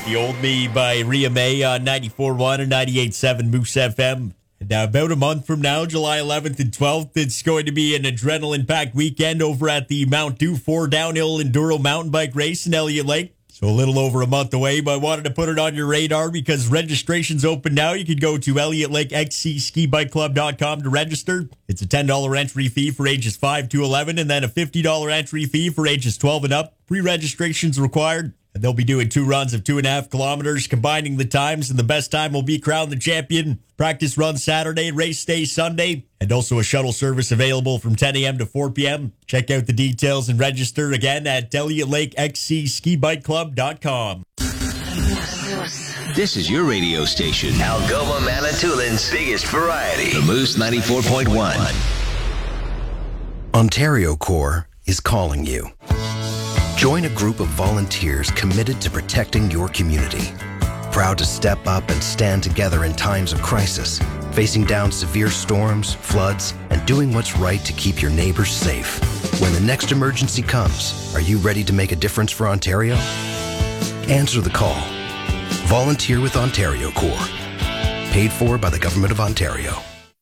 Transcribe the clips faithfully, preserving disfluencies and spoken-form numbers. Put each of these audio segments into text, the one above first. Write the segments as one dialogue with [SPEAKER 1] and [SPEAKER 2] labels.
[SPEAKER 1] The Old Me by Rhea May on ninety-four point one and ninety-eight point seven Moose F M. And now, about a month from now, July eleventh and twelfth, it's going to be an adrenaline-packed weekend over at the Mount Dew four Downhill Enduro Mountain Bike Race in Elliott Lake. So a little over a month away, but I wanted to put it on your radar because registration's open now. You can go to Elliott Lake X C Ski Bike Club dot com to register. It's a ten dollars entry fee for ages five to eleven and then a fifty dollars entry fee for ages twelve and up. Pre-registration's required. And they'll be doing two runs of two and a half kilometers, combining the times, and the best time will be crowned the champion. Practice run Saturday, race day Sunday, and also a shuttle service available from ten a.m. to four p.m. Check out the details and register again at Elliott Lake X C Ski Bike Club dot com.
[SPEAKER 2] This is your radio station, Algoma Manitoulin's biggest variety, the Moose ninety-four point one.
[SPEAKER 3] Ontario Corps is calling you. Join a group of volunteers committed to protecting your community. Proud to step up and stand together in times of crisis, facing down severe storms, floods, and doing what's right to keep your neighbors safe. When the next emergency comes, are you ready to make a difference for Ontario? Answer the call. Volunteer with Ontario Corps. Paid for by the Government of Ontario.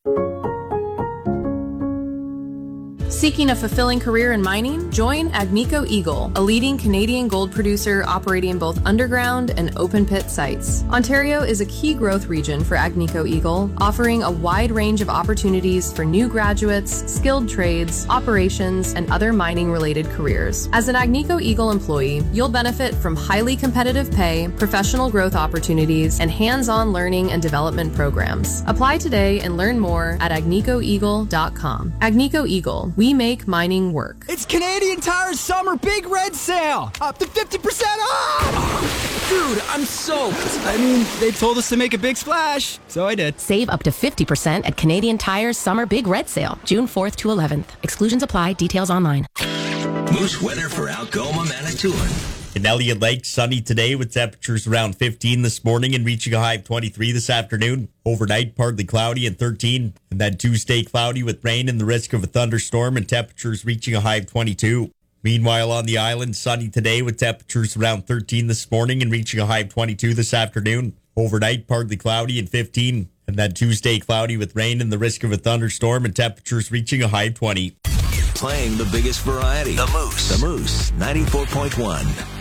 [SPEAKER 4] Seeking a fulfilling career in mining? Join Agnico Eagle, a leading Canadian gold producer operating both underground and open pit sites. Ontario is a key growth region for Agnico Eagle, offering a wide range of opportunities for new graduates, skilled trades, operations, and other mining-related careers. As an Agnico Eagle employee, you'll benefit from highly competitive pay, professional growth opportunities, and hands-on learning and development programs. Apply today and learn more at agnico eagle dot com. Agnico Eagle, we make mining work.
[SPEAKER 5] It's Canadian Tire's summer big red sale. Up to fifty percent off! Dude, I'm soaked. I mean, they told us to make a big splash, so I did.
[SPEAKER 6] Save up to fifty percent at Canadian Tire's summer big red sale, June fourth to eleventh. Exclusions apply. Details online.
[SPEAKER 2] Moose weather for Algoma Manitoulin.
[SPEAKER 1] In Elliott Lake, sunny today with temperatures around fifteen this morning and reaching a high of twenty-three this afternoon. Overnight, partly cloudy and thirteen. And then Tuesday, cloudy with rain and the risk of a thunderstorm and temperatures reaching a high of twenty-two. Meanwhile, on the island, sunny today with temperatures around thirteen this morning and reaching a high of twenty-two this afternoon. Overnight, partly cloudy and fifteen. And then Tuesday, cloudy with rain and the risk of a thunderstorm and temperatures reaching a high of twenty.
[SPEAKER 2] Playing the biggest variety, the Moose. The Moose ninety-four point one.